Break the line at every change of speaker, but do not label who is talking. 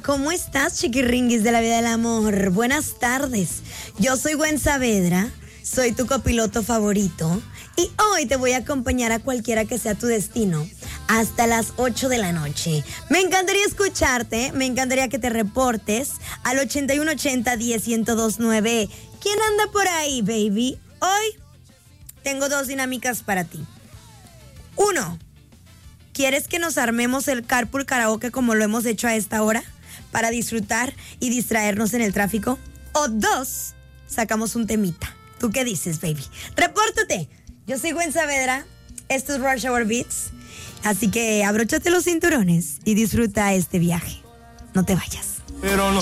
¿Cómo estás, chiquirringuis de la vida del amor? Buenas tardes. Yo soy Gwen Saavedra, soy tu copiloto favorito y hoy te voy a acompañar a cualquiera que sea tu destino hasta las 8 de la noche. Me encantaría escucharte, me encantaría que te reportes al 8180-10-1029. ¿Quién anda por ahí, baby? Hoy tengo dos dinámicas para ti. 1. ¿Quieres que nos armemos el carpool karaoke como lo hemos hecho a esta hora? Para disfrutar y distraernos en el tráfico. O 2, sacamos un temita. ¿Tú qué dices, baby? ¡Repórtate! Yo soy Gwen Saavedra. Esto es Rush Hour Beats. Así que abróchate los cinturones y disfruta este viaje. No te vayas.
Pero no.